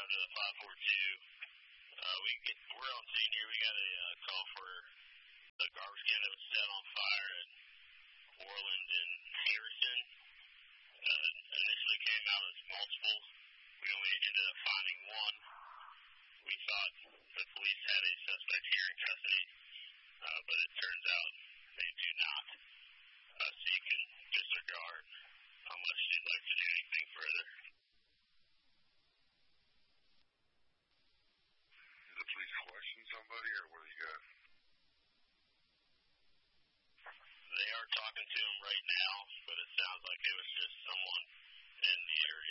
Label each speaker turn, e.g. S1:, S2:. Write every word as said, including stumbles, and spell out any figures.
S1: five to five four two. Uh, we get, we're on scene here. We got a uh, call for a garbage can that was set on fire at Orland and Harrison. Uh, initially came out as multiple. We only ended up finding one. We thought the police had a suspect here in custody, uh, but it turns out they do not. Uh, so you can disregard unless you'd like to do anything further.
S2: Did the police question somebody, or what do you got?
S1: They are talking to him right now, but it sounds like it was just someone